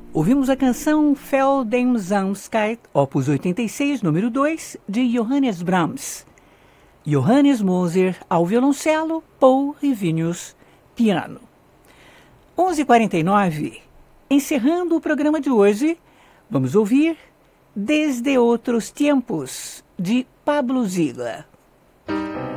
Ouvimos a canção Fel dem Samskeit, opus 86, número 2, de Johannes Brahms. Johannes Moser ao violoncelo, Paul Hevinius, piano. 11h49, encerrando o programa de hoje, vamos ouvir Desde Outros Tempos, de Pablo Ziegler.